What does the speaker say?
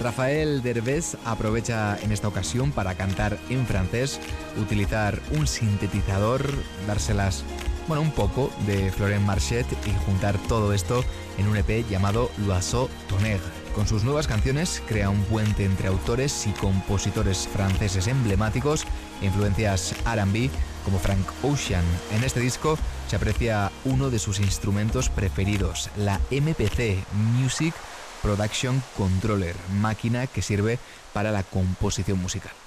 Rafael Derbez aprovecha en esta ocasión para cantar en francés, utilizar un sintetizador, dárselas, un poco de Florent Marchette y juntar todo esto en un EP llamado L'Oiseau Tonnerre. Con sus nuevas canciones crea un puente entre autores y compositores franceses emblemáticos e influencias R&B como Frank Ocean. En este disco se aprecia uno de sus instrumentos preferidos, la MPC, Music Production Controller, máquina que sirve para la composición musical.